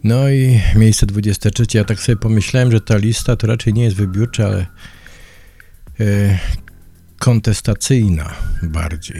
No i miejsce 23. Ja tak sobie pomyślałem, że ta lista to raczej nie jest wybiórcza, ale kontestacyjna bardziej.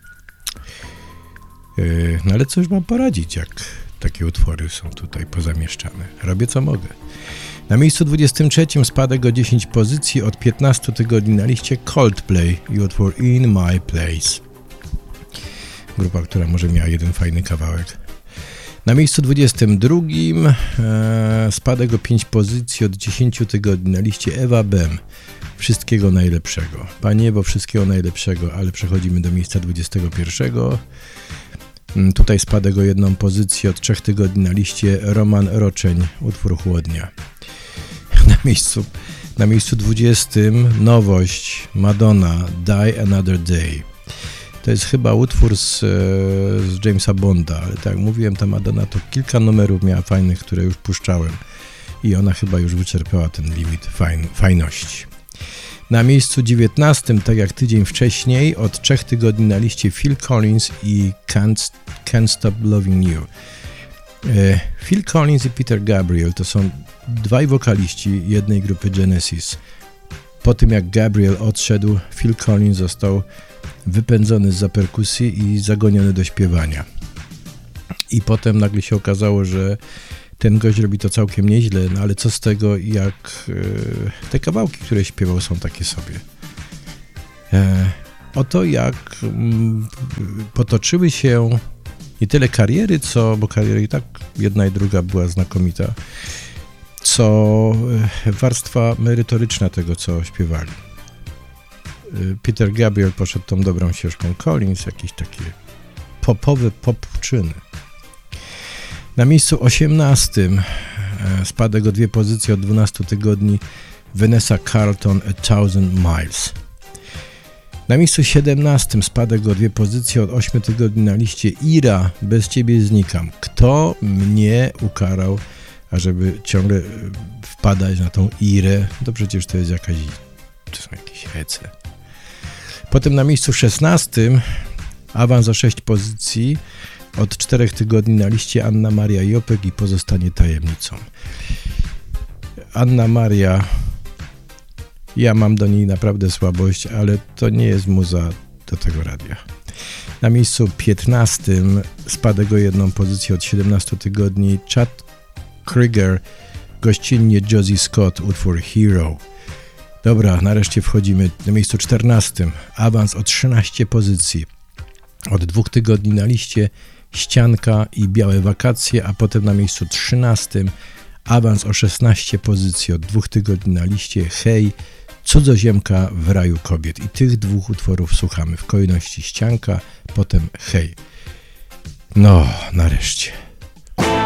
No ale cóż mam poradzić, jak takie utwory są tutaj pozamieszczane. Robię co mogę. Na miejscu 23 spadek o 10 pozycji od 15 tygodni na liście Coldplay i utwór In My Place. Grupa, która może miała jeden fajny kawałek. Na miejscu 22 spadek o 5 pozycji od 10 tygodni na liście Ewa Bem. Wszystkiego najlepszego. Panie Ewo, wszystkiego najlepszego, ale przechodzimy do miejsca 21. Tutaj spadek o 1 pozycję od 3 tygodni na liście Roman Roczeń, utwór Chłodnia. Na miejscu 20 nowość Madonna, Die Another Day. To jest chyba utwór z Jamesa Bonda, ale tak jak mówiłem, ta Madonna to kilka numerów miała fajnych, które już puszczałem i ona chyba już wyczerpała ten limit fajności. Na miejscu 19, tak jak tydzień wcześniej, od 3 tygodni na liście Phil Collins i Can't Stop Loving You. Phil Collins i Peter Gabriel to są dwaj wokaliści jednej grupy Genesis. Po tym jak Gabriel odszedł, Phil Collins został wypędzony z perkusji i zagoniony do śpiewania. I potem nagle się okazało, że ten gość robi to całkiem nieźle, no ale co z tego, jak te kawałki, które śpiewał, są takie sobie. Oto jak potoczyły się nie tyle kariery, bo kariery i tak jedna i druga była znakomita, co warstwa merytoryczna tego, co śpiewali. Peter Gabriel poszedł tą dobrą ścieżką, Collins jakieś takie popowe popczyny. Na miejscu 18 spadek o 2 pozycje od 12 tygodni Vanessa Carlton A Thousand Miles. Na miejscu 17 spadek o 2 pozycje od 8 tygodni na liście Ira, Bez ciebie znikam. Kto mnie ukarał, ażeby ciągle wpadać na tą Irę? To przecież to jest to są jakieś hece. Potem na miejscu 16 awans o 6 pozycji od 4 tygodni na liście Anna Maria Jopek i Pozostanie tajemnicą. Anna Maria, ja mam do niej naprawdę słabość, ale to nie jest muza do tego radia. Na miejscu 15 spadek o 1 pozycję od 17 tygodni Chad Krieger, gościnnie Josie Scott, utwór Hero. Dobra, nareszcie wchodzimy na miejscu 14. Awans o 13 pozycji. Od 2 tygodni na liście Ścianka i Białe wakacje, a potem na miejscu 13 awans o 16 pozycji. Od 2 tygodni na liście Hej, Cudzoziemka w raju kobiet. I tych dwóch utworów słuchamy w kolejności Ścianka, potem Hej. No, nareszcie.